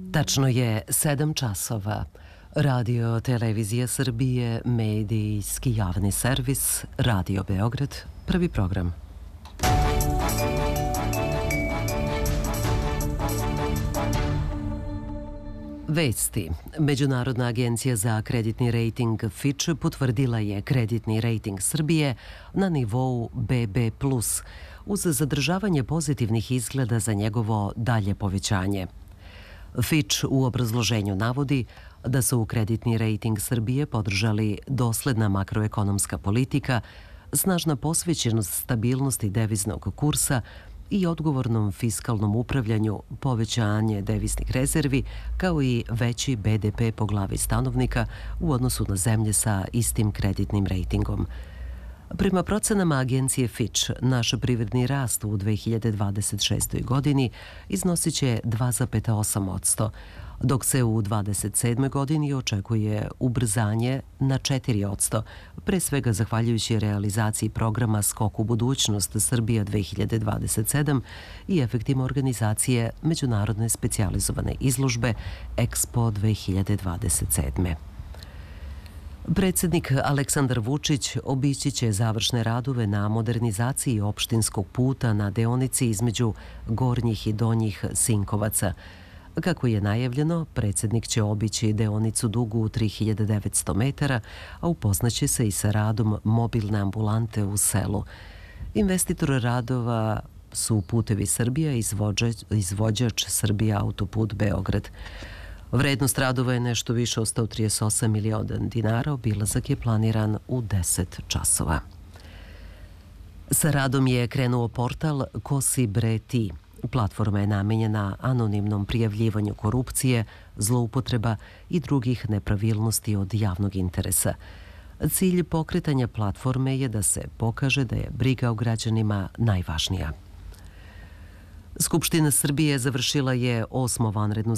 Tačno je 7 časova. Radio Televizija Srbije, medijski javni servis, Radio Beograd, prvi program. Vesti. Međunarodna agencija za kreditni rejting Fitch potvrdila je kreditni rejting Srbije na nivou BB+, uz zadržavanje pozitivnih izgleda za njegovo dalje povećanje. Fitch u obrazloženju navodi da su u kreditni rejting Srbije podržali dosledna makroekonomska politika, snažna posvećenost stabilnosti deviznog kursa i odgovornom fiskalnom upravljanju, povećanje deviznih rezervi, kao i veći BDP po glavi stanovnika u odnosu na zemlje sa istim kreditnim rejtingom. Prema procenama agencije Fitch, naš privredni rast u 2026. godini iznosit će 2,8%, dok se u 2027. godini očekuje ubrzanje na 4%, pre svega zahvaljujući realizaciji programa Skok u budućnost Srbija 2027 i efektima organizacije međunarodne specijalizovane izložbe Expo 2027. Predsjednik Aleksandar Vučić obići će završne radove na modernizaciji opštinskog puta na deonici između Gornjih i Donjih Sinkovaca. Kako je najavljeno, predsjednik će obići deonicu dugu 3900 metara, a upoznaće se i sa radom mobilne ambulante u selu. Investitor radova su Putevi Srbija i izvođač Srbija autoput Beograd. Vrednost radova je nešto više od 138 miliona dinara, obilazak je planiran u 10 časova. Sa radom je krenuo portal Ko si bre ti. Platforma je namenjena anonimnom prijavljivanju korupcije, zloupotreba i drugih nepravilnosti od javnog interesa. Cilj pokretanja platforme je da se pokaže da je briga o građanima najvažnija. Skupština Srbije završila je 8. vanrednu